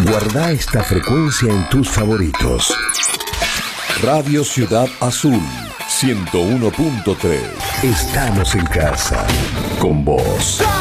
Guarda esta frecuencia en tus favoritos. Radio Ciudad Azul 101.3. Estamos en casa con vos.